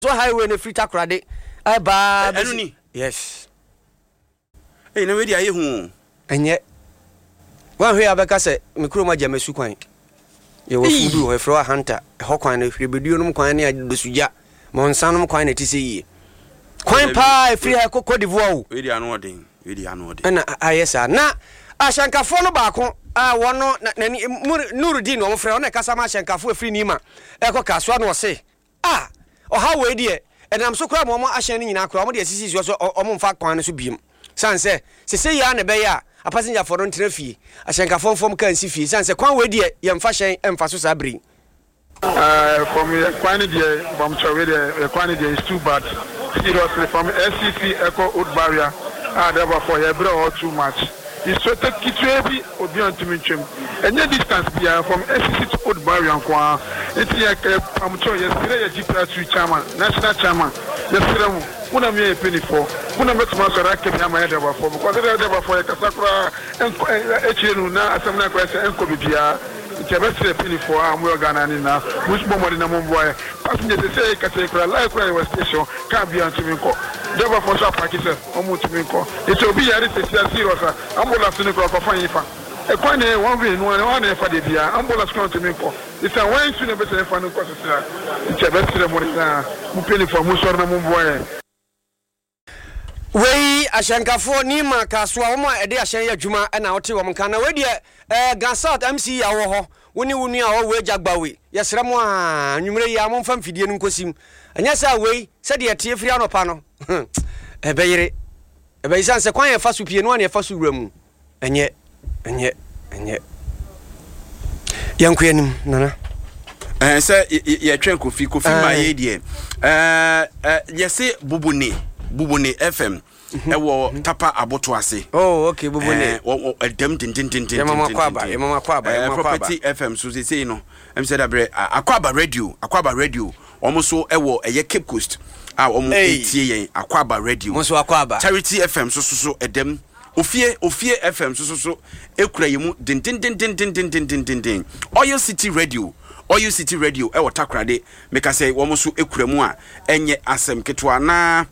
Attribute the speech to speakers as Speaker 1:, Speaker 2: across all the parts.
Speaker 1: so highway ne free takrade ai ba
Speaker 2: enuni
Speaker 1: yes
Speaker 2: na we dia ye hu
Speaker 1: enye wa hwe abeka se mikro ma jamesu kwan ye wo fudu ho efro hunter ho kwan na hwe beduo num kwan ne adosuja monsanum kwan na tise yi kwan pa free ha Cote d'Ivoire
Speaker 2: we dia no odin
Speaker 1: na ayesa na ashankafo no baako wono Nurudin no mfre ona kasa ma ashankafo free nima ekoka no se oha we de enam so kura mo ahyan ni nyina kura mo de sisi so omo mfa kwan no so biem sanse sese ya na be ya a passenger for don trafie ashankafo fom kan si fie sanse kwan we de ye mfa hyen emfa so sabri
Speaker 3: from kwan de from chowe de kwan de is too bad seriously from SCC Echo Old Barrier therefore here bro too much. It's so take kitwebi obi antimitwem. Any distance bia from SCC to Old Barrier kwa. It's like I'm sure yesterday GPR chairman, national chairman. Yesterday una me penny for. Una me tuma so rake bia ma therefore because therefore kasakura echenu na asamna kwa se enko bibia. Chebestre penny for am we Ghana ni na. Which bomb na momboy. Passengers say kasekura like railway station ka bia antiminko. Never for sure practice omutuminko it will be yari serious ambulance ni ko fan yifa e kwane one way one e fa de bia ambulance ko tuminko it's a when soon be say fa no ko sira chebestre mo na mu peni for mu sor na mu boye
Speaker 1: wei ashankafo ni ma kasoa wo ma ede ahyan ya dwuma na wote wo mka na we de Gansat MC ya wo ho woni wonu a wo we jagbawe yesere mo anwumre ya mo mfa mfidie no nkosim anya sa wei se de tie firi anopa no ebeyire ebeyisanse kwan ye fa so pie no na ye fa so wuramu enye yankuanim nana
Speaker 2: se ye twen kofi ma ye de yese bubune FM ewo tapa aboto ase
Speaker 1: okay bubune
Speaker 2: dem tin
Speaker 1: mama kwaba
Speaker 2: property FM so say no em said abre akwaba radio omo ewo eye Cape Coast omo etie yen akwaba radio
Speaker 1: mo so akwaba
Speaker 2: Charity FM so edem ofie FM so ekura yemu din Oil City Radio ewo takrade meka say omo so ekura mu a enye asem ketwa na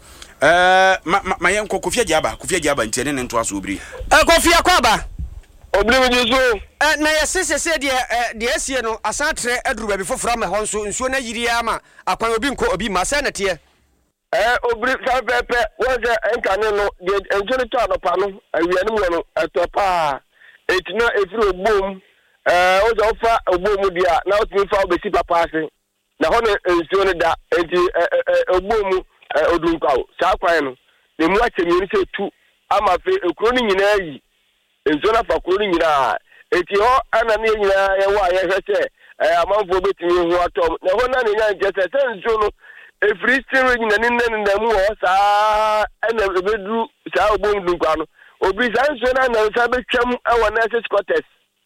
Speaker 2: ma yenko Kofi Agyaba ntene ne nto aso obri
Speaker 1: Kofi Akwaba
Speaker 4: obri wujuso
Speaker 1: na yesese de asie no asantre aduru ba bi foforo ma ho nso na yiri ama akwan obi nko obi ma sa na te
Speaker 4: obri sa pepe woje enkane no de enjere to anopa no awiane mu no etopa etina efiri ogbom oje ofa ogbom dia na otimi fa obesi papa ase na ho no ensuo no da enti ogbom odunkawo sa kwan no ne mu achemi se tu ama fe ekuro ni nyina yi enzola fa kuro ni nyina eti ho ana ne nyina ye wa ye hwese amanfo betimi ho atom na ho na ne nya jese se nzo no efri still nyina ni nne mu ho sa ana bedu sa obom dunkwa no obi sa nso na na sa betwam awa na se scotters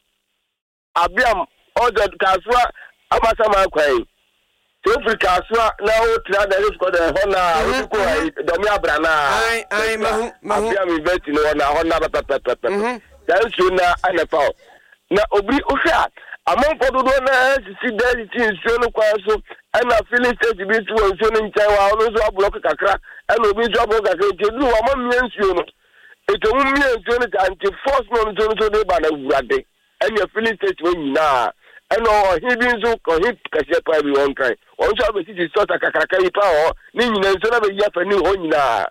Speaker 4: abiam ojo kaswa amasa ma kwan Africa so na o tra da is ko da hona ko domi abrana
Speaker 1: ai mahu
Speaker 4: abia mi beti no na hona pepepepep dan so na anefa na obri ohwa amon fodo do na sisi daily tin so no kwa so na feeling stage bi so so no nchai wa no so block kakra na obi so block kakra jedu wa ma mien so no eto mu mien so no anti force no so de ba na wurade anya feeling stage we nyina eno hidin so ko hit kase pa bi won kan won so be ti sort akakraka yi pa ho ni nyina so na be ya fa ni ho nyina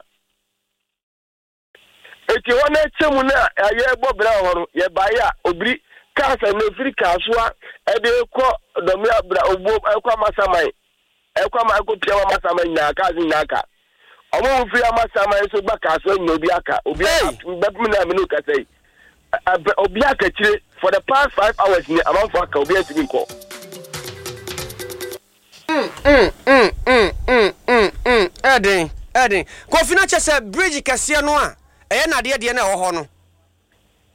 Speaker 4: eti wona chemu na aye bobra ho ye ba ya obri kasa na Africa so e de ko domi abra ogbo ekwa masamai ekwa ma ko pia masamai na kazi na aka omo fi masamai so gba kaso nyo bi aka obi be na me no kasai obi aka chire for the past 5 hours ni amount for obi ati nko
Speaker 1: Eden Kofi na chese bridge kase no a eye na de na ho no